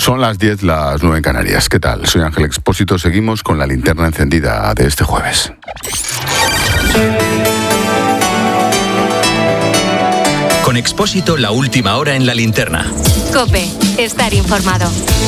Son las 10, las 9 en Canarias. ¿Qué tal? Soy Ángel Expósito. Seguimos con la linterna encendida de este jueves. Con Expósito, la última hora en la linterna. COPE, estar informado.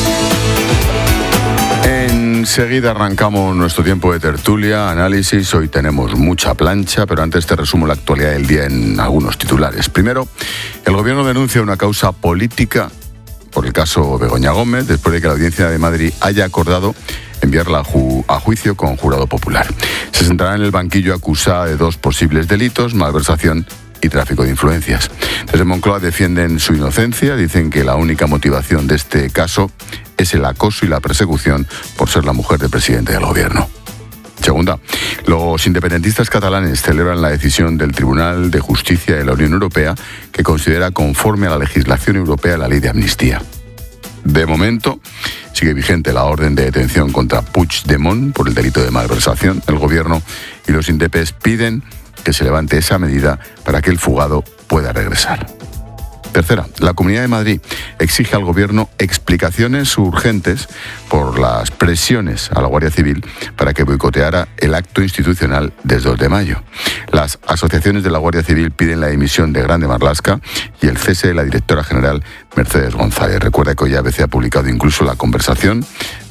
Enseguida arrancamos nuestro tiempo de tertulia, análisis. Hoy tenemos mucha plancha, pero antes te resumo la actualidad del día en algunos titulares. Primero, el gobierno denuncia una causa política por el caso Begoña Gómez, después de que la Audiencia de Madrid haya acordado enviarla a juicio con jurado popular. Se sentará en el banquillo acusada de 2 posibles delitos: malversación y tráfico de influencias. Desde Moncloa defienden su inocencia, dicen que la única motivación de este caso es el acoso y la persecución por ser la mujer del presidente del gobierno. Segunda, los independentistas catalanes celebran la decisión del Tribunal de Justicia de la Unión Europea, que considera conforme a la legislación europea la ley de amnistía. De momento, sigue vigente la orden de detención contra Puigdemont por el delito de malversación. El gobierno y los indepes piden que se levante esa medida para que el fugado pueda regresar. Tercera, la Comunidad de Madrid exige al Gobierno explicaciones urgentes por las presiones a la Guardia Civil para que boicoteara el acto institucional del 2 de mayo. Las asociaciones de la Guardia Civil piden la dimisión de Grande Marlaska y el cese de la directora general Mercedes González. Recuerda que hoy ABC ha publicado incluso la conversación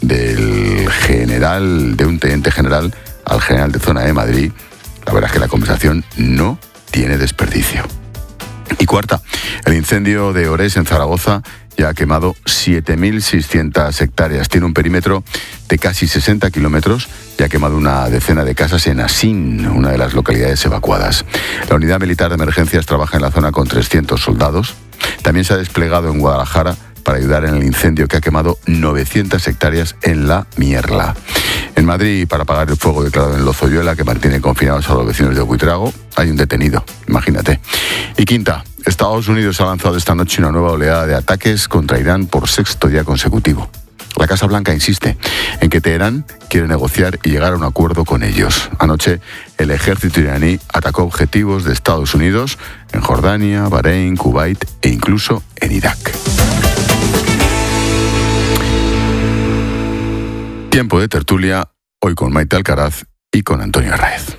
de un teniente general al general de zona de Madrid. La verdad es que la conversación no tiene desperdicio. Y cuarta, el incendio de Orés en Zaragoza ya ha quemado 7.600 hectáreas. Tiene un perímetro de casi 60 kilómetros y ha quemado una decena de casas en Asín, una de las localidades evacuadas. La unidad militar de emergencias trabaja en la zona con 300 soldados. También se ha desplegado en Guadalajara para ayudar en el incendio que ha quemado 900 hectáreas en La Mierla. En Madrid, para apagar el fuego declarado en Lozoyuela, que mantiene confinados a los vecinos de Buitrago, hay un detenido, imagínate. Y quinta, Estados Unidos ha lanzado esta noche una nueva oleada de ataques contra Irán por 6º día consecutivo. La Casa Blanca insiste en que Teherán quiere negociar y llegar a un acuerdo con ellos. Anoche, el ejército iraní atacó objetivos de Estados Unidos en Jordania, Bahrein, Kuwait e incluso en Irak. Tiempo de tertulia, hoy con Maite Alcaraz y con Antonio Arraez.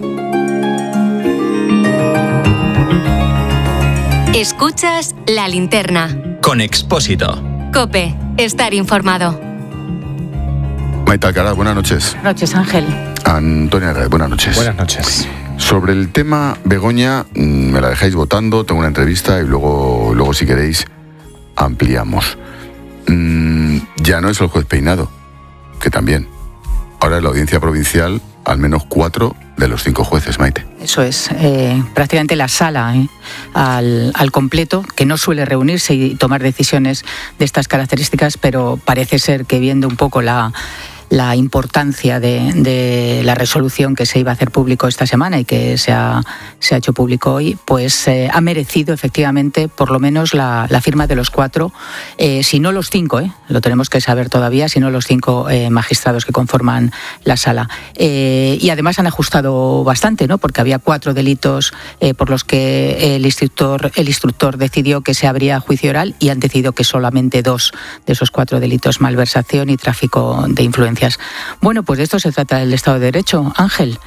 Escuchas La Linterna. Con Expósito. COPE, estar informado. Maite Alcaraz, buenas noches. Buenas noches, Ángel. Antonio Arraez, buenas noches. Buenas noches. Sobre el tema Begoña, me la dejáis votando, tengo una entrevista y luego si queréis, ampliamos. Ya no es el juez Peinado, que también. Ahora en la audiencia provincial, al menos 4 de los 5 jueces, Maite. Eso es, prácticamente la sala al completo, que no suele reunirse y tomar decisiones de estas características, pero parece ser que viendo un poco la importancia de la resolución que se iba a hacer público esta semana y que se ha hecho público hoy, pues ha merecido efectivamente por lo menos la firma de los 4, si no los 5, lo tenemos que saber todavía, si no los 5 magistrados que conforman la sala. Y además han ajustado bastante, ¿no? Porque había 4 delitos por los que el instructor decidió que se abría juicio oral y han decidido que solamente 2 de esos 4 delitos, malversación y tráfico de influencias. Bueno, pues de esto se trata el Estado de Derecho, Ángel.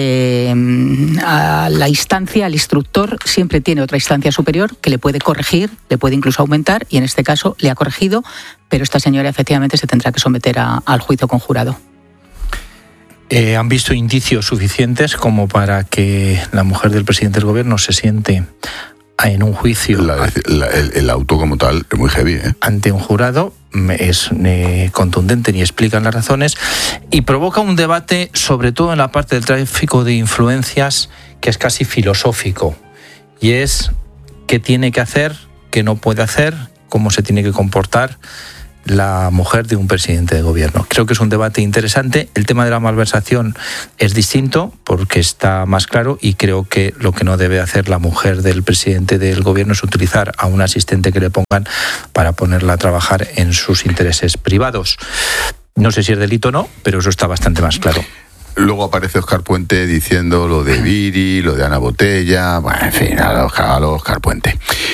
A la instancia, al instructor, siempre tiene otra instancia superior que le puede corregir, le puede incluso aumentar, y en este caso le ha corregido, pero esta señora efectivamente se tendrá que someter al juicio con jurado. Han visto indicios suficientes como para que la mujer del presidente del gobierno se siente en un juicio. El auto como tal es muy heavy, ante un jurado, es contundente y explican las razones, y provoca un debate, sobre todo en la parte del tráfico de influencias, que es casi filosófico, y es qué tiene que hacer, qué no puede hacer, cómo se tiene que comportar la mujer de un presidente de gobierno. Creo que es un debate interesante. El tema de la malversación es distinto porque está más claro, y creo que lo que no debe hacer la mujer del presidente del gobierno es utilizar a un asistente que le pongan para ponerla a trabajar en sus intereses privados. No sé si es delito o no, pero eso está bastante más claro. Luego aparece Óscar Puente diciendo lo de Viri, lo de Ana Botella, bueno, en fin, a lo Óscar Puente.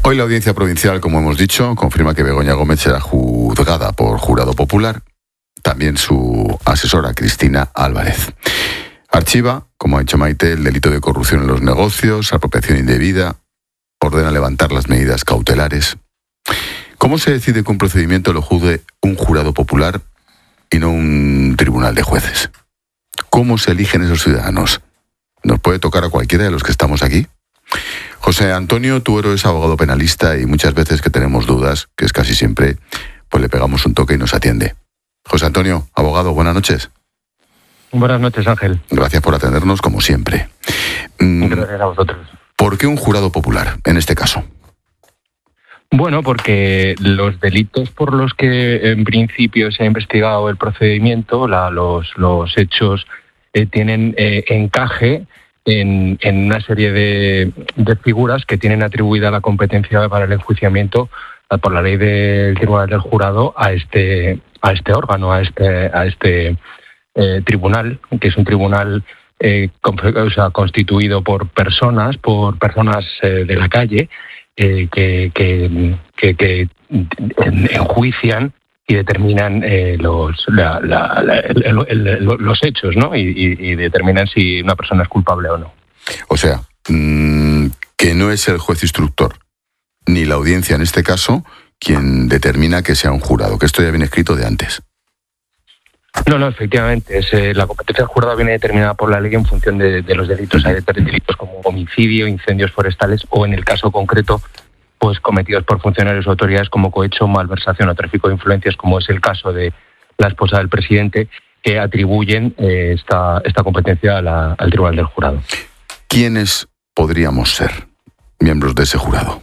Hoy la Audiencia Provincial, como hemos dicho, confirma que Begoña Gómez será juzgada por jurado popular. También su asesora, Cristina Álvarez. Archiva, como ha dicho Maite, el delito de corrupción en los negocios, apropiación indebida, ordena levantar las medidas cautelares. ¿Cómo se decide que un procedimiento lo juzgue un jurado popular y no un tribunal de jueces? ¿Cómo se eligen esos ciudadanos? ¿Nos puede tocar a cualquiera de los que estamos aquí? José Antonio Tuero es abogado penalista y muchas veces que tenemos dudas, que es casi siempre, pues le pegamos un toque y nos atiende. José Antonio, abogado, buenas noches. Buenas noches, Ángel. Gracias por atendernos, como siempre. Gracias a vosotros. ¿Por qué un jurado popular, en este caso? Bueno, porque los delitos por los que en principio se ha investigado el procedimiento, los hechos tienen encaje en una serie de figuras que tienen atribuida la competencia para el enjuiciamiento por la ley del Tribunal del Jurado a este órgano, a este tribunal, que es un tribunal constituido por personas de la calle que enjuician y determinan los hechos, ¿no? Y determinan si una persona es culpable o no. O sea, que no es el juez instructor, ni la audiencia en este caso, quien determina que sea un jurado, que esto ya viene escrito de antes. No, efectivamente. La competencia del jurado viene determinada por la ley en función de los delitos. Hay delitos como homicidio, incendios forestales o, en el caso concreto, pues cometidos por funcionarios o autoridades como cohecho, malversación o tráfico de influencias, como es el caso de la esposa del presidente, que atribuyen esta competencia al Tribunal del Jurado. ¿Quiénes podríamos ser miembros de ese jurado?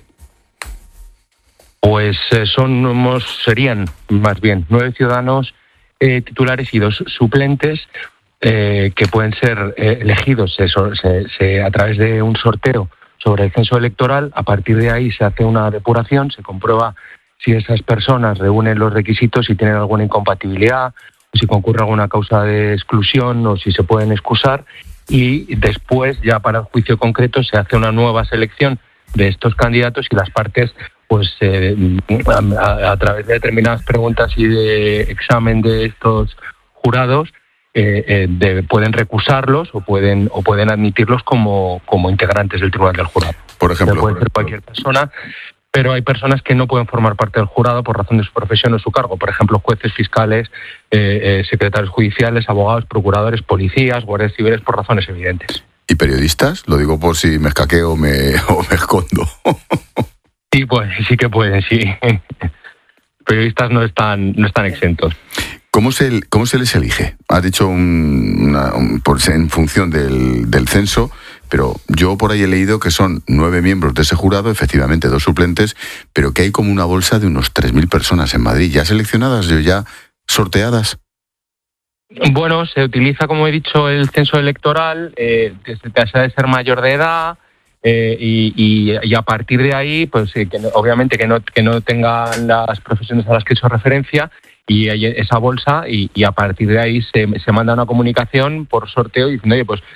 Pues serían más bien 9 ciudadanos titulares y 2 suplentes que pueden ser elegidos a través de un sorteo sobre el censo electoral. A partir de ahí se hace una depuración, se comprueba si esas personas reúnen los requisitos, si tienen alguna incompatibilidad, si concurre alguna causa de exclusión o si se pueden excusar, y después, ya para el juicio concreto, se hace una nueva selección de estos candidatos y las partes, pues a través de determinadas preguntas y de examen de estos jurados, pueden recusarlos o pueden admitirlos como integrantes del Tribunal del Jurado. Por ejemplo, puede ser cualquier persona, pero hay personas que no pueden formar parte del jurado por razón de su profesión o su cargo. Por ejemplo, jueces, fiscales, secretarios judiciales, abogados, procuradores, policías, guardias civiles, por razones evidentes. ¿Y periodistas? Lo digo por si me escaqueo o me escondo. Sí, pues sí que pueden, sí. Periodistas no están exentos. ¿Cómo se les elige? Has dicho en función del censo, pero yo por ahí he leído que son 9 miembros de ese jurado, efectivamente 2 suplentes, pero que hay como una bolsa de unos 3.000 personas en Madrid, ya seleccionadas, ya sorteadas. Bueno, se utiliza, como he dicho, el censo electoral, desde tasa de ser mayor de edad, y a partir de ahí, pues obviamente que no tengan las profesiones a las que he hecho referencia, y hay esa bolsa, y a partir de ahí se manda una comunicación por sorteo diciendo, oye, pues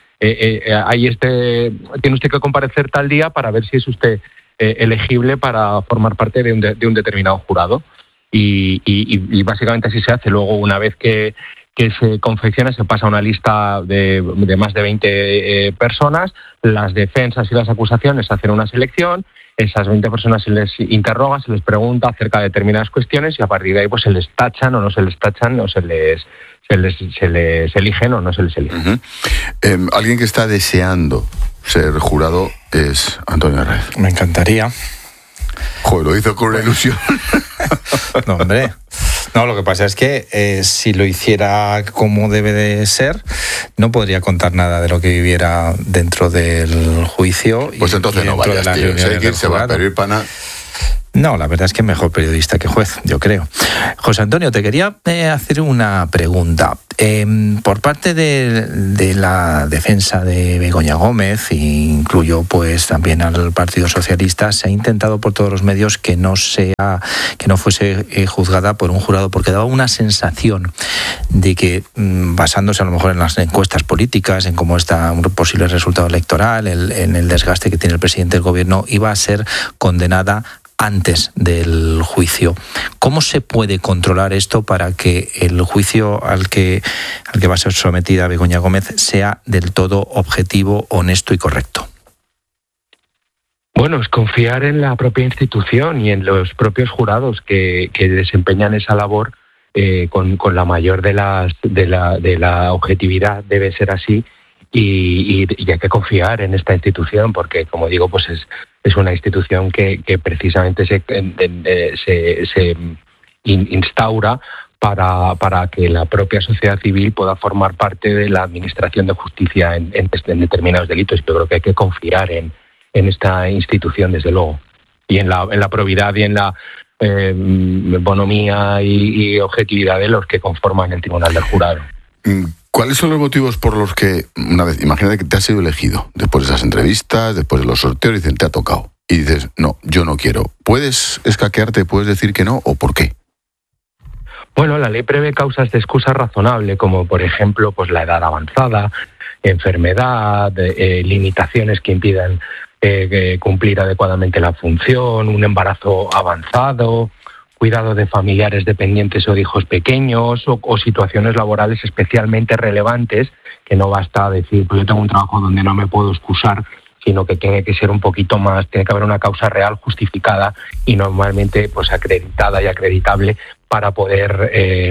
tiene usted que comparecer tal día para ver si es usted elegible para formar parte de un determinado jurado, y básicamente así se hace. Luego, una vez que se confecciona, se pasa a una lista de más de 20 personas, las defensas y las acusaciones hacen una selección, esas 20 personas se les interroga, se les pregunta acerca de determinadas cuestiones y a partir de ahí pues se les tachan o no se les tachan, o se les eligen o no se les eligen. Uh-huh. Alguien que está deseando ser jurado es Antonio Arraiz. Me encantaría. Joder, lo hizo con una ilusión. No, hombre. No, lo que pasa es que si lo hiciera como debe de ser, no podría contar nada de lo que viviera dentro del juicio. Pues entonces no vayas, tío. Si hay que irse va a pedir pana. No, la verdad es que mejor periodista que juez, yo creo. José Antonio, te quería hacer una pregunta. Por parte de la defensa de Begoña Gómez, incluyo pues también al Partido Socialista, se ha intentado por todos los medios que no fuese juzgada por un jurado, porque daba una sensación de que, basándose a lo mejor en las encuestas políticas, en cómo está un posible resultado electoral, en el desgaste que tiene el presidente del gobierno, iba a ser condenada antes del juicio. ¿Cómo se puede controlar esto para que el juicio al que va a ser sometida Begoña Gómez sea del todo objetivo, honesto y correcto? Bueno, es confiar en la propia institución y en los propios jurados que desempeñan esa labor con la mayor de la objetividad. Debe ser así. Y hay que confiar en esta institución porque, como digo, pues es una institución que precisamente se instaura para que la propia sociedad civil pueda formar parte de la administración de justicia en determinados delitos. Yo creo que hay que confiar en esta institución, desde luego, y en la probidad y en la bonomía y objetividad de los que conforman el Tribunal del Jurado. ¿Cuáles son los motivos por los que, una vez, imagínate que te has sido elegido, después de esas entrevistas, después de los sorteos, dicen, te ha tocado, y dices, no, yo no quiero? ¿Puedes escaquearte, puedes decir que no, o por qué? Bueno, la ley prevé causas de excusa razonable, como por ejemplo pues la edad avanzada, enfermedad, limitaciones que impidan cumplir adecuadamente la función, un embarazo avanzado, cuidado de familiares dependientes o de hijos pequeños, o situaciones laborales especialmente relevantes, que no basta decir, pues yo tengo un trabajo donde no me puedo excusar, sino que tiene que ser un poquito más, tiene que haber una causa real justificada y normalmente pues acreditada y acreditable para poder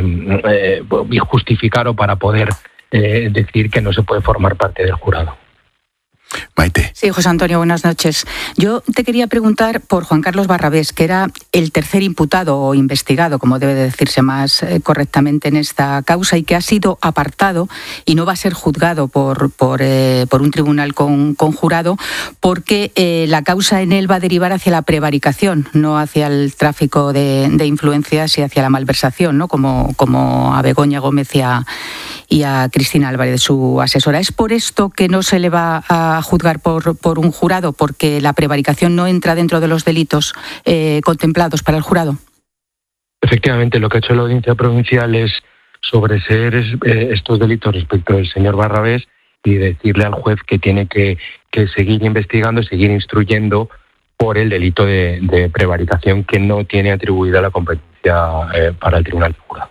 justificar o para poder decir que no se puede formar parte del jurado. Maite. Sí, José Antonio, buenas noches. Yo te quería preguntar por Juan Carlos Barrabés, que era el tercer imputado o investigado, como debe de decirse más correctamente en esta causa, y que ha sido apartado y no va a ser juzgado por un tribunal con jurado, porque la causa en él va a derivar hacia la prevaricación, no hacia el tráfico de influencias y hacia la malversación, ¿no? Como a Begoña Gómez y a Cristina Álvarez, su asesora. ¿Es por esto que no se le va a juzgar por un jurado, porque la prevaricación no entra dentro de los delitos contemplados para el jurado? Efectivamente, lo que ha hecho la Audiencia Provincial es sobreseer estos delitos respecto del señor Barrabés y decirle al juez que tiene que seguir investigando, seguir instruyendo por el delito de prevaricación, que no tiene atribuida la competencia para el Tribunal del Jurado.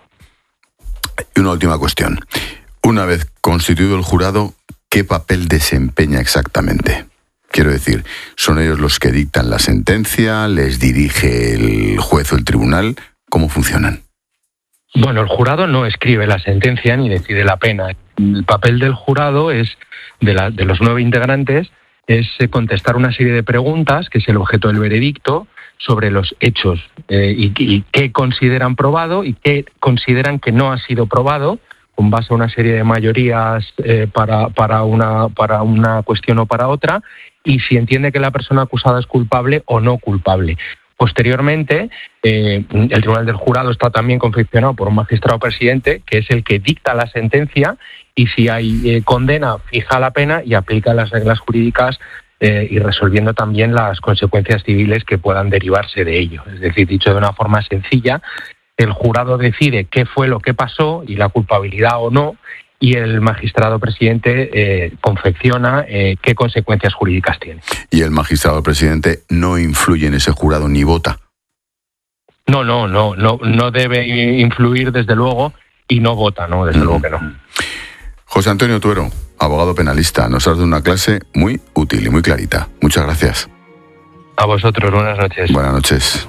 Y una última cuestión. Una vez constituido el jurado, ¿qué papel desempeña exactamente? Quiero decir, ¿son ellos los que dictan la sentencia? ¿Les dirige el juez o el tribunal? ¿Cómo funcionan? Bueno, el jurado no escribe la sentencia ni decide la pena. El papel del jurado es, de los 9 integrantes, es contestar una serie de preguntas, que es el objeto del veredicto, sobre los hechos y qué consideran probado y qué consideran que no ha sido probado, con base a una serie de mayorías para una cuestión o para otra, y si entiende que la persona acusada es culpable o no culpable. Posteriormente, el Tribunal del Jurado está también confeccionado por un magistrado presidente, que es el que dicta la sentencia, y si hay condena, fija la pena y aplica las reglas jurídicas y resolviendo también las consecuencias civiles que puedan derivarse de ello. Es decir, dicho de una forma sencilla, el jurado decide qué fue lo que pasó y la culpabilidad o no, y el magistrado presidente confecciona qué consecuencias jurídicas tiene. ¿Y el magistrado presidente no influye en ese jurado ni vota? No debe influir, desde luego, y no vota, ¿no? Desde luego que no. José Antonio Tuero, abogado penalista, nos has dado una clase muy útil y muy clarita. Muchas gracias. A vosotros, buenas noches. Buenas noches.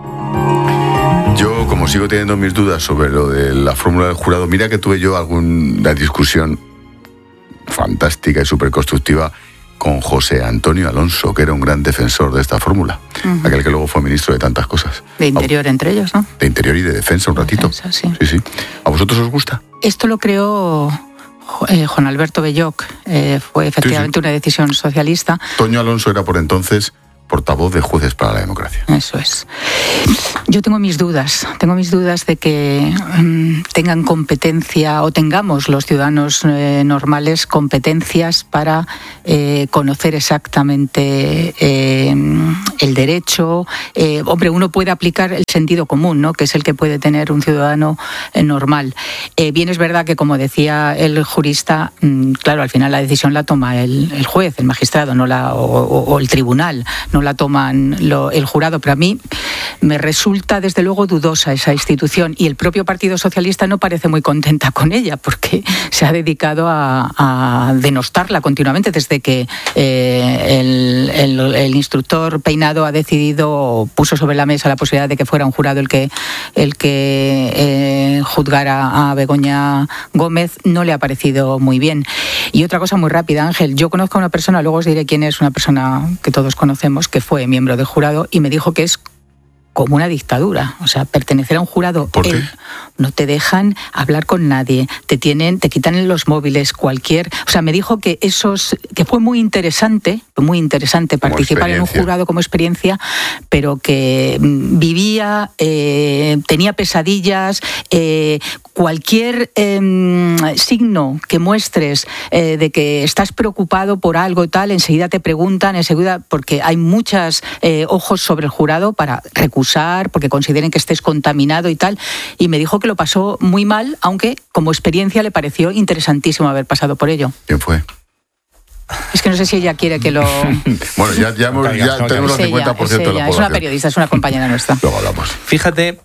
Yo, como sigo teniendo mis dudas sobre lo de la fórmula del jurado, mira que tuve yo alguna discusión fantástica y súper constructiva con José Antonio Alonso, que era un gran defensor de esta fórmula, aquel que luego fue ministro de tantas cosas. De Interior, entre ellos, ¿no? De Interior y de Defensa, un ratito. Defensa, sí. Sí. ¿A vosotros os gusta? Esto lo creó Juan Alberto Belloc, fue efectivamente una decisión socialista. Toño Alonso era por entonces portavoz de Jueces para la Democracia. Eso es. Yo tengo mis dudas de que tengan competencia o tengamos los ciudadanos normales competencias para conocer exactamente el derecho. Hombre, uno puede aplicar el sentido común, ¿no?, que es el que puede tener un ciudadano normal. Bien es verdad que, como decía el jurista, claro, al final la decisión la toma el juez, el magistrado, o el tribunal, no la toman el jurado, pero a mí me resulta desde luego dudosa esa institución, y el propio Partido Socialista no parece muy contenta con ella, porque se ha dedicado a denostarla continuamente desde que el instructor Peinado ha decidido, puso sobre la mesa la posibilidad de que fuera un jurado el que juzgara a Begoña Gómez. No le ha parecido muy bien. Y otra cosa muy rápida, Ángel, yo conozco a una persona, luego os diré quién es, una persona que todos conocemos, que fue miembro del jurado, y me dijo que es como una dictadura, o sea, pertenecer a un jurado. ¿Por qué? No te dejan hablar con nadie, te quitan los móviles, o sea, me dijo que que fue muy interesante participar en un jurado como experiencia, pero que vivía, tenía pesadillas, cualquier signo que muestres de que estás preocupado por algo y tal, enseguida te preguntan, porque hay muchos ojos sobre el jurado para recusar, porque consideren que estés contaminado y tal, y me dijo que lo pasó muy mal, aunque como experiencia le pareció interesantísimo haber pasado por ello. ¿Quién fue? Es que no sé si ella quiere que lo... Bueno, ya tenemos los 50% de la población. Es una periodista, es una compañera nuestra. Luego hablamos. Fíjate,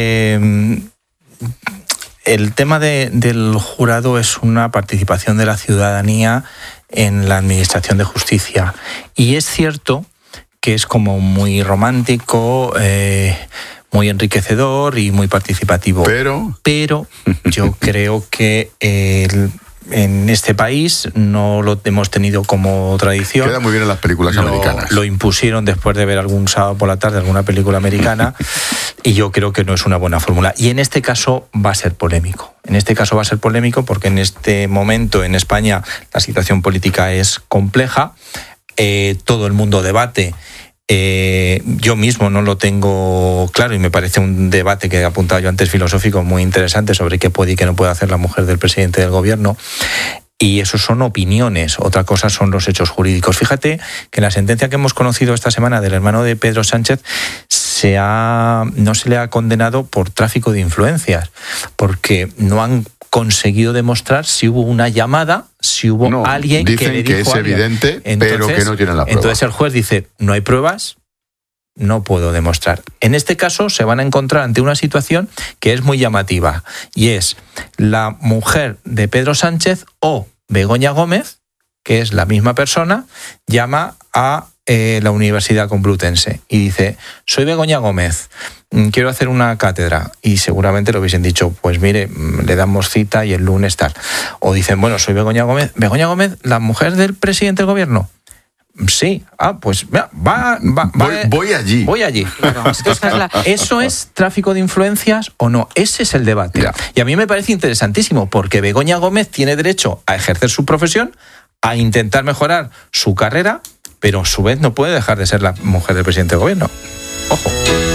el tema del jurado es una participación de la ciudadanía en la administración de justicia. Y es cierto que es como muy romántico, muy enriquecedor y muy participativo. Pero yo creo que en este país no lo hemos tenido como tradición. Queda muy bien en las películas americanas. Lo impusieron después de ver algún sábado por la tarde alguna película americana y yo creo que no es una buena fórmula. Y en este caso va a ser polémico. Porque en este momento en España la situación política es compleja. Todo el mundo debate. Yo mismo no lo tengo claro y me parece un debate que he apuntado yo antes, filosófico, muy interesante sobre qué puede y qué no puede hacer la mujer del presidente del gobierno. Y eso son opiniones, otra cosa son los hechos jurídicos. Fíjate que en la sentencia que hemos conocido esta semana del hermano de Pedro Sánchez no se le ha condenado por tráfico de influencias, porque no han conseguido demostrar si hubo una llamada, si hubo alguien que le dijo que es evidente, pero que no tienen la prueba. Entonces el juez dice, no hay pruebas, no puedo demostrar. En este caso se van a encontrar ante una situación que es muy llamativa, y es la mujer de Pedro Sánchez o Begoña Gómez, que es la misma persona, llama a la Universidad Complutense y dice, soy Begoña Gómez, quiero hacer una cátedra, y seguramente lo hubiesen dicho, pues mire, le damos cita y el lunes tal. O dicen, bueno, soy Begoña Gómez, la mujer del presidente del gobierno. Sí, pues voy allí. Claro, ¿eso es tráfico de influencias o no? Ese es el debate. Mira. Y a mí me parece interesantísimo, porque Begoña Gómez tiene derecho a ejercer su profesión, a intentar mejorar su carrera, pero a su vez no puede dejar de ser la mujer del presidente del gobierno. Ojo.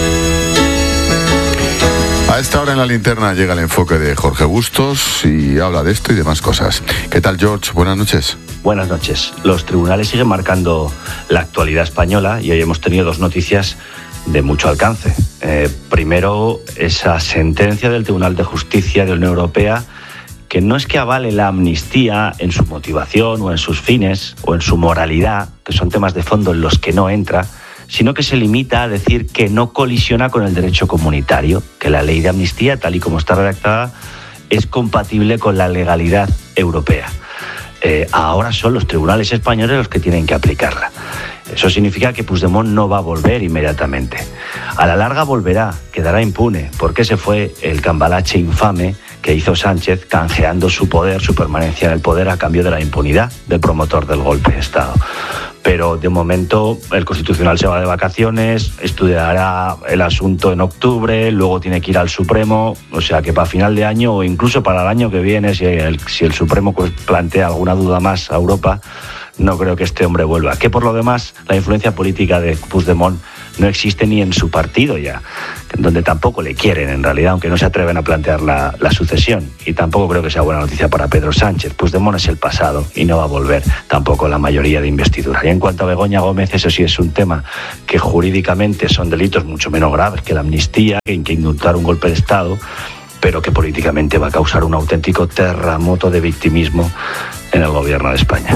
A esta hora en la linterna llega el enfoque de Jorge Bustos y habla de esto y demás cosas. ¿Qué tal, George? Buenas noches. Buenas noches. Los tribunales siguen marcando la actualidad española y hoy hemos tenido dos noticias de mucho alcance. Primero, esa sentencia del Tribunal de Justicia de la Unión Europea, que no es que avale la amnistía en su motivación o en sus fines o en su moralidad, que son temas de fondo en los que no entra, sino que se limita a decir que no colisiona con el derecho comunitario, que la ley de amnistía, tal y como está redactada, es compatible con la legalidad europea. Ahora son los tribunales españoles los que tienen que aplicarla. Eso significa que Puigdemont no va a volver inmediatamente. A la larga volverá, quedará impune, porque ese fue el cambalache infame que hizo Sánchez, canjeando su poder, su permanencia en el poder, a cambio de la impunidad del promotor del golpe de Estado. Pero de momento el Constitucional se va de vacaciones, estudiará el asunto en octubre, luego tiene que ir al Supremo, o sea que para final de año o incluso para el año que viene, si el Supremo plantea alguna duda más a Europa, no creo que este hombre vuelva. Que por lo demás, la influencia política de Puigdemont no existe ni en su partido ya, donde tampoco le quieren en realidad, aunque no se atreven a plantear la sucesión. Y tampoco creo que sea buena noticia para Pedro Sánchez. Puigdemont es el pasado y no va a volver tampoco la mayoría de investidura. Y en cuanto a Begoña Gómez, eso sí es un tema que jurídicamente son delitos mucho menos graves que la amnistía, que indultar un golpe de Estado, pero que políticamente va a causar un auténtico terremoto de victimismo en el gobierno de España.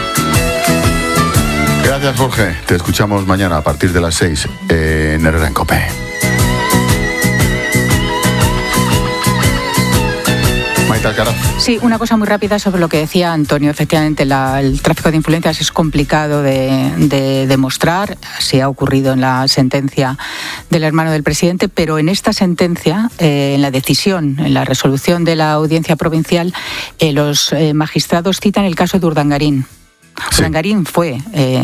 Gracias, Jorge. Te escuchamos mañana a partir de las 6 en Herrera en COPE. Maite Alcaraz. Sí, una cosa muy rápida sobre lo que decía Antonio. Efectivamente, el tráfico de influencias es complicado de demostrar. Así ha ocurrido en la sentencia del hermano del presidente, pero en esta sentencia, en la decisión, en la resolución de la audiencia provincial, los magistrados citan el caso de Urdangarín. Sí. Urdangarín fue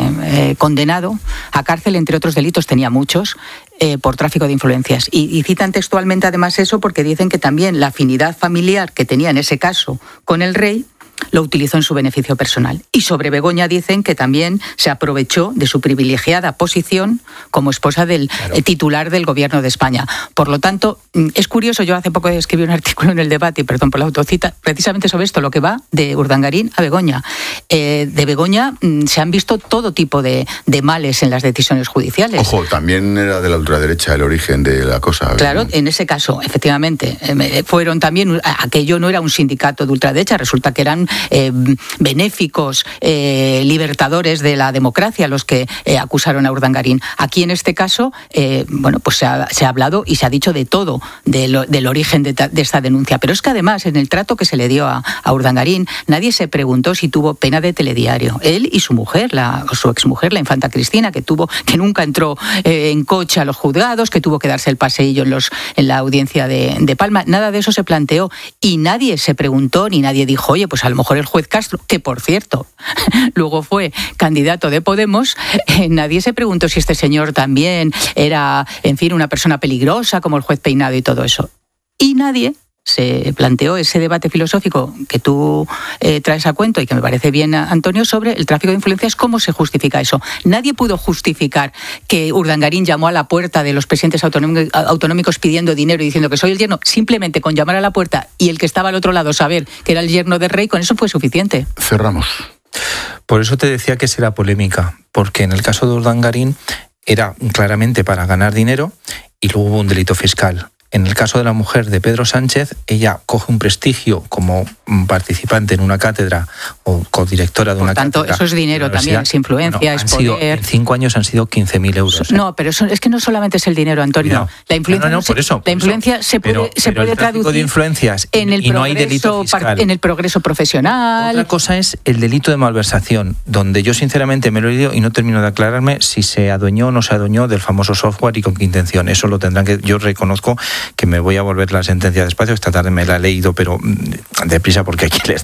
condenado a cárcel, entre otros delitos, tenía muchos, por tráfico de influencias. Y citan textualmente además eso porque dicen que también la afinidad familiar que tenía en ese caso con el rey lo utilizó en su beneficio personal. Y sobre Begoña dicen que también se aprovechó de su privilegiada posición como esposa del titular del Gobierno de España. Por lo tanto, es curioso, yo hace poco escribí un artículo en El Debate, y perdón por la autocita, precisamente sobre esto, lo que va de Urdangarín a Begoña. De Begoña se han visto todo tipo de males en las decisiones judiciales. Ojo, también era de la ultraderecha el origen de la cosa. Claro, en ese caso, efectivamente. Fueron también, aquello no era un sindicato de ultraderecha, resulta que eran benéficos, libertadores de la democracia los que acusaron a Urdangarín. Aquí en este caso, pues se ha hablado y se ha dicho de todo del origen de esta denuncia. Pero es que además en el trato que se le dio a Urdangarín, nadie se preguntó si tuvo pena de telediario. Él y su mujer, su exmujer, la infanta Cristina, que nunca entró en coche a los juzgados, que tuvo que darse el paseillo en la audiencia de Palma. Nada de eso se planteó y nadie se preguntó ni nadie dijo, oye, pues a lo mejor el juez Castro, que por cierto luego fue candidato de Podemos, nadie se preguntó si este señor también era, en fin, una persona peligrosa como el juez Peinado y todo eso. Y nadie se planteó ese debate filosófico que tú traes a cuento y que me parece bien, Antonio, sobre el tráfico de influencias, cómo se justifica eso. Nadie pudo justificar que Urdangarín llamó a la puerta de los presidentes autonómicos pidiendo dinero y diciendo que soy el yerno. Simplemente con llamar a la puerta y el que estaba al otro lado saber que era el yerno del rey, con eso fue suficiente. Cerramos. Por eso te decía que será polémica, porque en el caso de Urdangarín era claramente para ganar dinero y luego hubo un delito fiscal. En el caso de la mujer de Pedro Sánchez, ella coge un prestigio como participante en una cátedra o codirectora de una cátedra. Por tanto, eso es dinero también, es influencia, es poder. En 5 años han sido 15.000 euros. No, pero es que no solamente es el dinero, Antonio. No. La influencia, por eso. La influencia se puede traducir de influencias en el no hay delito fiscal. En el progreso profesional. Otra cosa es el delito de malversación, donde yo sinceramente me lo he leído y no termino de aclararme si se adueñó o no se adueñó del famoso software y con qué intención. Eso lo tendrán que... Yo reconozco que me voy a volver la sentencia despacio, esta tarde me la he leído, pero deprisa porque hay que leer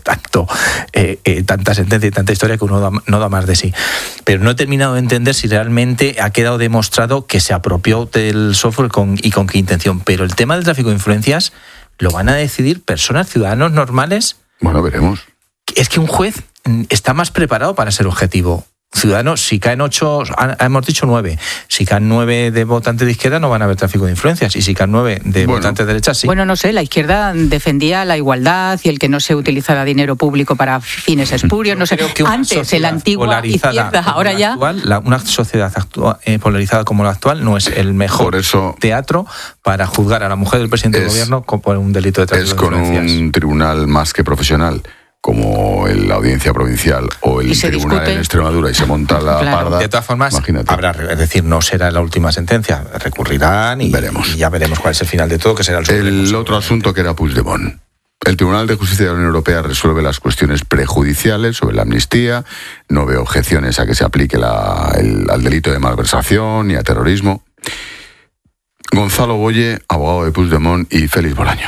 tanta sentencia y tanta historia que uno no da más de sí. Pero no he terminado de entender si realmente ha quedado demostrado que se apropió del software y con qué intención. Pero el tema del tráfico de influencias lo van a decidir personas, ciudadanos normales. Bueno, veremos. Es que un juez está más preparado para ser objetivo. Ciudadanos, si caen 8, hemos dicho 9. Si caen 9 de votantes de izquierda no van a haber tráfico de influencias. Y si caen 9 de votantes de derecha, sí. Bueno, no sé, la izquierda defendía la igualdad y el que no se utilizara dinero público para fines espurios. No sé, antes, en la antigua izquierda, ahora ya... Una sociedad polarizada como la actual no es el mejor teatro para juzgar a la mujer del presidente del gobierno por un delito de tráfico de influencias. Es con un tribunal más que profesional, como la audiencia provincial o el tribunal discute en Extremadura, y se monta la parda. De todas formas, imagínate. Es decir, no será la última sentencia, recurrirán y ya veremos cuál es el final de todo, que será el Supremo. El otro asunto que era Puigdemont. El Tribunal de Justicia de la Unión Europea resuelve las cuestiones prejudiciales sobre la amnistía, no ve objeciones a que se aplique al delito de malversación ni a terrorismo. Gonzalo Boye, abogado de Puigdemont, y Félix Bolaños.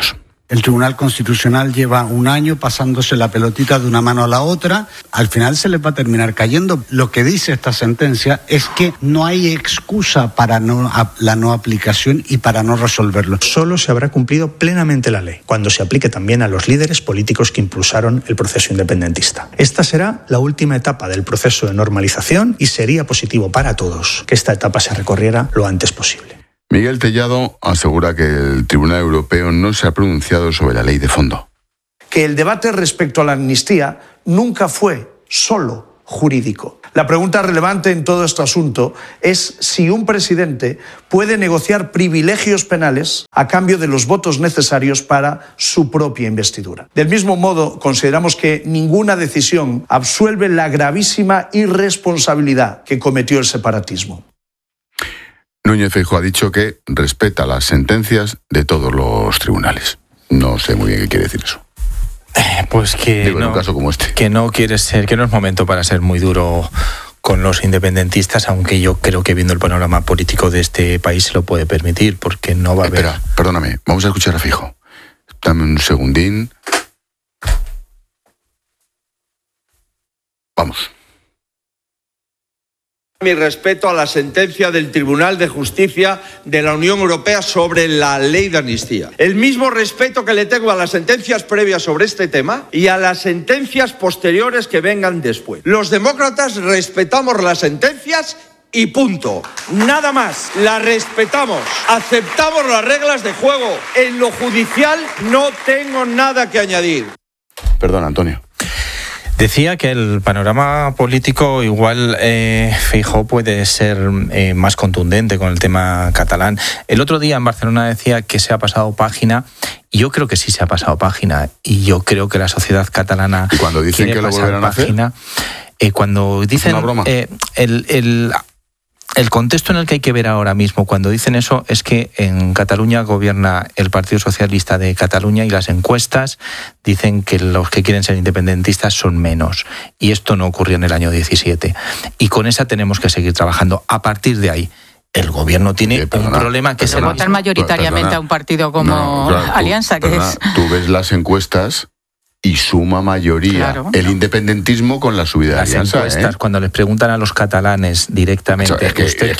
El Tribunal Constitucional lleva un año pasándose la pelotita de una mano a la otra. Al final se les va a terminar cayendo. Lo que dice esta sentencia es que no hay excusa para la no aplicación y para no resolverlo. Solo se habrá cumplido plenamente la ley cuando se aplique también a los líderes políticos que impulsaron el proceso independentista. Esta será la última etapa del proceso de normalización y sería positivo para todos que esta etapa se recorriera lo antes posible. Miguel Tellado asegura que el Tribunal Europeo no se ha pronunciado sobre la ley de fondo. Que el debate respecto a la amnistía nunca fue solo jurídico. La pregunta relevante en todo este asunto es si un presidente puede negociar privilegios penales a cambio de los votos necesarios para su propia investidura. Del mismo modo, consideramos que ninguna decisión absuelve la gravísima irresponsabilidad que cometió el separatismo. Núñez Feijóo ha dicho que respeta las sentencias de todos los tribunales. No sé muy bien qué quiere decir eso. Pues que digo, en un caso como este. Que no es momento para ser muy duro con los independentistas, aunque yo creo que viendo el panorama político de este país se lo puede permitir, porque no va a haber... Espera, perdóname, vamos a escuchar a Feijóo. Dame un segundín. Vamos. Mi respeto a la sentencia del Tribunal de Justicia de la Unión Europea sobre la ley de amnistía. El mismo respeto que le tengo a las sentencias previas sobre este tema y a las sentencias posteriores que vengan después. Los demócratas respetamos las sentencias y punto. Nada más. Las respetamos. Aceptamos las reglas de juego. En lo judicial no tengo nada que añadir. Perdón, Antonio. Decía que el panorama político igual Feijóo puede ser más contundente con el tema catalán. El otro día en Barcelona decía que se ha pasado página, y yo creo que sí se ha pasado página, y yo creo que la sociedad catalana... ¿Y cuando dicen que lo volverán a hacer? Cuando dicen... ¿Es una broma? El contexto en el que hay que ver ahora mismo cuando dicen eso es que en Cataluña gobierna el Partido Socialista de Cataluña y las encuestas dicen que los que quieren ser independentistas son menos. Y esto no ocurrió en el año 17. Y con esa tenemos que seguir trabajando. A partir de ahí, el gobierno tiene un problema que se votar mayoritariamente a un partido como Alianza, que es... Tú ves las encuestas... Y suma mayoría el independentismo con la subida de Alianza. Encuestas, cuando les preguntan a los catalanes directamente, o sea,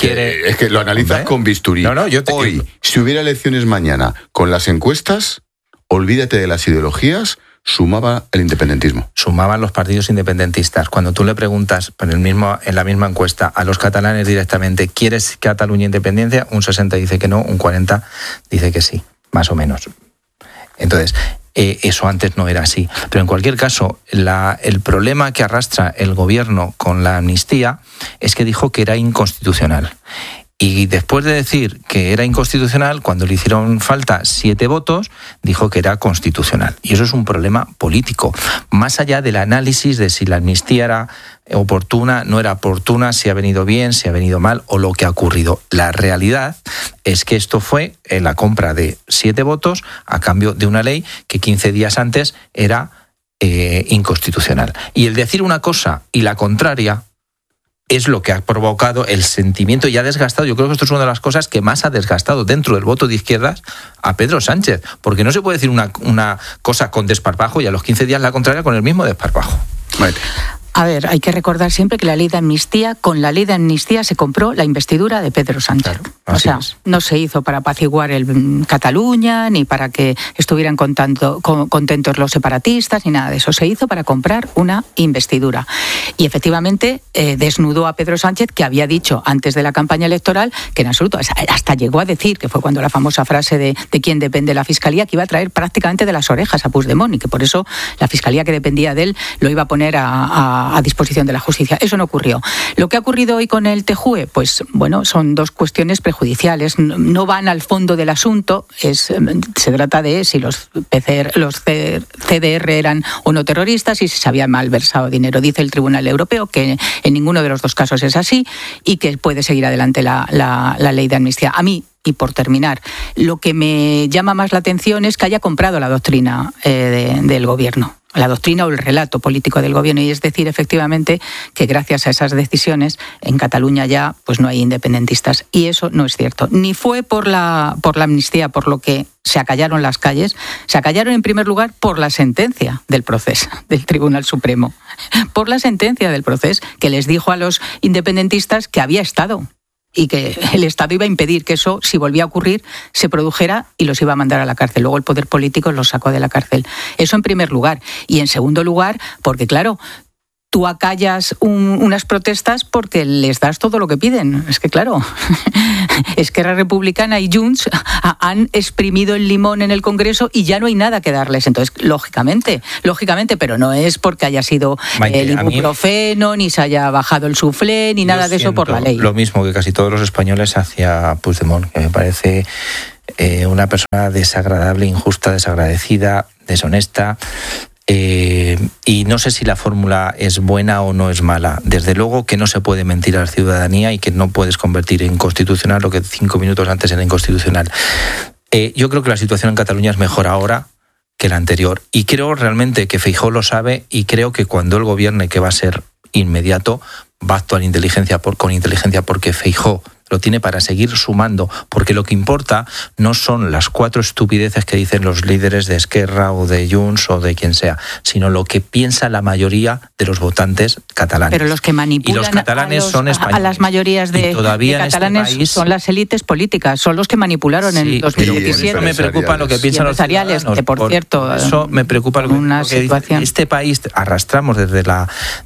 es que lo analizas con bisturí. Hoy, si hubiera elecciones mañana con las encuestas, olvídate de las ideologías, sumaba el independentismo. Sumaban los partidos independentistas. Cuando tú le preguntas en la misma encuesta a los catalanes directamente, ¿quieres Cataluña independencia? Un 60 dice que no, un 40 dice que sí, más o menos. Entonces... eso antes no era así. Pero en cualquier caso, el problema que arrastra el gobierno con la amnistía es que dijo que era inconstitucional. Y después de decir que era inconstitucional, cuando le hicieron falta 7 votos, dijo que era constitucional. Y eso es un problema político. Más allá del análisis de si la amnistía era oportuna, no era oportuna, si ha venido bien, si ha venido mal o lo que ha ocurrido. La realidad es que esto fue la compra de 7 votos a cambio de una ley que 15 días antes era inconstitucional. Y el decir una cosa y la contraria es lo que ha provocado el sentimiento y ha desgastado. Yo creo que esto es una de las cosas que más ha desgastado dentro del voto de izquierdas a Pedro Sánchez, porque no se puede decir una cosa con desparpajo y a los 15 días la contraria con el mismo desparpajo. Vale. A ver, hay que recordar siempre que con la ley de amnistía se compró la investidura de Pedro Sánchez. Claro, o sea, no se hizo para apaciguar Cataluña, ni para que estuvieran contentos los separatistas, ni nada de eso. Se hizo para comprar una investidura. Y efectivamente desnudó a Pedro Sánchez, que había dicho antes de la campaña electoral que en absoluto, hasta llegó a decir, que fue cuando la famosa frase de quién depende la Fiscalía, que iba a traer prácticamente de las orejas a Puigdemont, y que por eso la Fiscalía que dependía de él lo iba a poner a disposición de la justicia. Eso no ocurrió. Lo que ha ocurrido hoy con el TJUE, pues bueno, son dos cuestiones prejudiciales. No van al fondo del asunto. Se trata de si los CDR eran o no terroristas y si se había malversado dinero. Dice el Tribunal Europeo que en ninguno de los dos casos es así y que puede seguir adelante la ley de amnistía. A mí, y por terminar, lo que me llama más la atención es que haya comprado la doctrina del gobierno. la doctrina o el relato político del gobierno, y es decir, efectivamente, que gracias a esas decisiones en Cataluña ya pues no hay independentistas, y eso no es cierto. Ni fue por la amnistía por lo que se acallaron las calles, se acallaron en primer lugar por la sentencia del procés del Tribunal Supremo, por la sentencia del procés que les dijo a los independentistas que había Estado y que el Estado iba a impedir que eso, si volvía a ocurrir, se produjera y los iba a mandar a la cárcel. Luego el poder político los sacó de la cárcel. Eso en primer lugar. Y en segundo lugar, porque claro, tú acallas unas protestas porque les das todo lo que piden. Es que claro, Esquerra Republicana y Junts han exprimido el limón en el Congreso y ya no hay nada que darles. Entonces, lógicamente, pero no es porque haya sido el ibuprofeno, ni se haya bajado el suflé, ni nada de eso por la ley. Lo mismo que casi todos los españoles hacia Puigdemont, que me parece una persona desagradable, injusta, desagradecida, deshonesta. Y no sé si la fórmula es buena o no es mala. Desde luego que no se puede mentir a la ciudadanía y que no puedes convertir en constitucional lo que 5 minutos antes era inconstitucional. Yo creo que la situación en Cataluña es mejor ahora que la anterior. Y creo realmente que Feijóo lo sabe, y creo que cuando él gobierne, que va a ser inmediato, va a actuar con inteligencia, porque Feijóo lo tiene para seguir sumando, porque lo que importa no son las 4 estupideces que dicen los líderes de Esquerra o de Junts o de quien sea, sino lo que piensa la mayoría de los votantes catalanes. Pero los que manipulan y los catalanes son españoles. A las mayorías de catalanes este país, son las élites políticas, son los que manipularon en 2017. Eso me preocupa lo que piensan los ciudadanos. Que por cierto, eso me preocupa lo que dice. Este país arrastramos desde la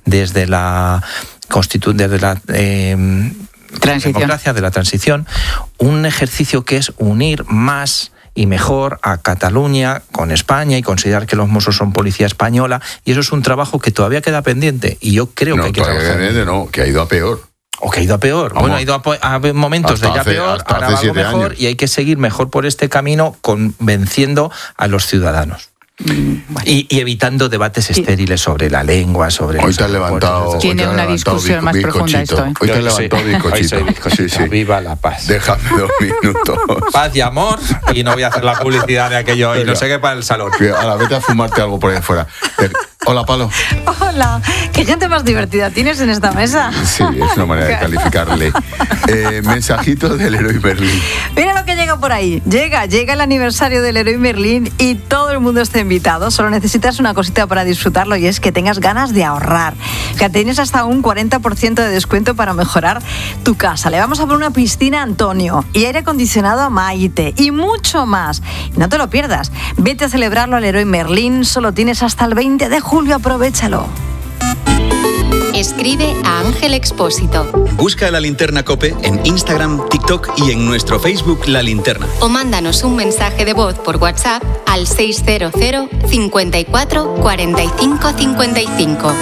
democracia de la transición, un ejercicio que es unir más y mejor a Cataluña con España y considerar que los Mossos son policía española, y eso es un trabajo que todavía queda pendiente, y yo creo que hay que trabajar. Que ha ido a peor. O que ha ido a peor. Bueno, ha ido a momentos de ya peor, ahora va algo mejor años. Y hay que seguir mejor por este camino, convenciendo a los ciudadanos. Bueno. Y evitando debates estériles sobre la lengua, sobre... Hoy te has levantado... Tiene una discusión más profunda esto. Hoy te has levantado bizcochito. Sí. Viva la paz. Déjame 2 minutos. Paz y amor, y no voy a hacer la publicidad de aquello, y no sé qué para el salón. Ahora, vete a fumarte algo por ahí afuera. Hola, Palo. Hola, qué gente más divertida tienes en esta mesa. Sí, es una manera de calificarle. Mensajito del Leroy Merlin. Mira lo que llega por ahí. Llega el aniversario del Leroy Merlin y todo el mundo está invitado. Solo necesitas una cosita para disfrutarlo, y es que tengas ganas de ahorrar. Que tienes hasta un 40% de descuento para mejorar tu casa. Le vamos a poner una piscina a Antonio y aire acondicionado a Maite y mucho más. No te lo pierdas. Vete a celebrarlo al Leroy Merlin. Solo tienes hasta el 20 de julio. Aprovéchalo. Escribe a Ángel Expósito. Busca La Linterna COPE en Instagram, TikTok y en nuestro Facebook La Linterna. O mándanos un mensaje de voz por WhatsApp al 600 54 45 55.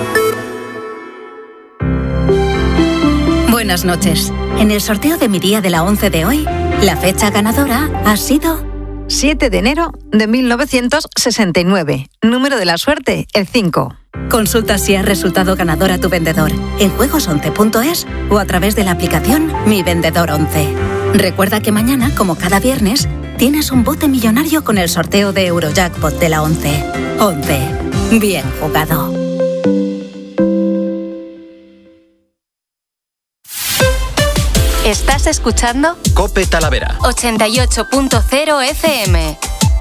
Buenas noches. En el sorteo de mi día de la 11 de hoy, la fecha ganadora ha sido 7 de enero de 1969. Número de la suerte, el 5. Consulta si has resultado ganador a tu vendedor en juegos11.es o a través de la aplicación Mi Vendedor 11. Recuerda que mañana, como cada viernes, tienes un bote millonario con el sorteo de Eurojackpot de la 11. 11. Bien jugado. ¿Estás escuchando? COPE Talavera 88.0 FM.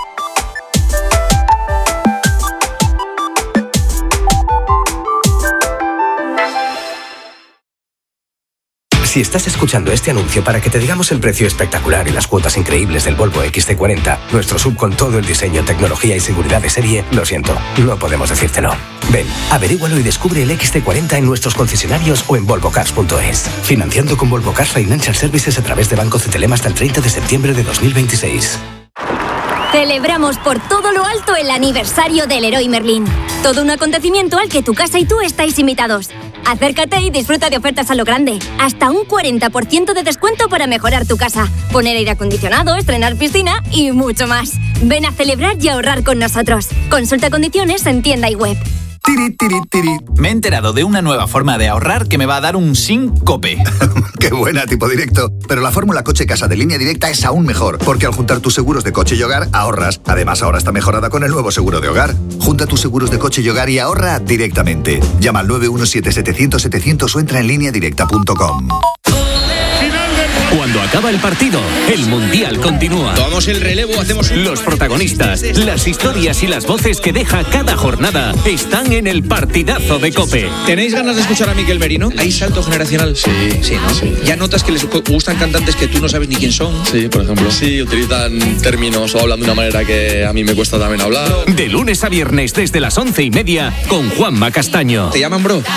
Si estás escuchando este anuncio para que te digamos el precio espectacular y las cuotas increíbles del Volvo XC40, nuestro SUV con todo el diseño, tecnología y seguridad de serie, lo siento, no podemos decírtelo. Ven, averígualo y descubre el XC40 en nuestros concesionarios o en volvocars.es. Financiando con Volvo Cars Financial Services a través de Banco Cetelem hasta el 30 de septiembre de 2026. Celebramos por todo lo alto el aniversario del Leroy Merlin. Todo un acontecimiento al que tu casa y tú estáis invitados. Acércate y disfruta de ofertas a lo grande. Hasta un 40% de descuento para mejorar tu casa, poner aire acondicionado, estrenar piscina y mucho más. Ven a celebrar y ahorrar con nosotros. Consulta condiciones en tienda y web. Tiri, tiri, tiri. Me he enterado de una nueva forma de ahorrar que me va a dar un Sincope. ¡Qué buena, tipo directo! Pero la fórmula coche-casa de Línea Directa es aún mejor, porque al juntar tus seguros de coche y hogar, ahorras. Además, ahora está mejorada con el nuevo seguro de hogar. Junta tus seguros de coche y hogar y ahorra directamente. Llama al 917-700-700 o entra en lineadirecta.com. Cuando acaba el partido, el Mundial continúa. Tomamos el relevo, hacemos Los protagonistas, las historias y las voces que deja cada jornada están en el partidazo de COPE. ¿Tenéis ganas de escuchar a Miquel Merino? ¿Hay salto generacional? Sí, ¿no? Sí. ¿Ya notas que les gustan cantantes que tú no sabes ni quién son? Sí, por ejemplo. Sí, utilizan términos o hablan de una manera que a mí me cuesta también hablar. De lunes a viernes desde las 11:30 con Juanma Castaño. ¿Te llaman bro?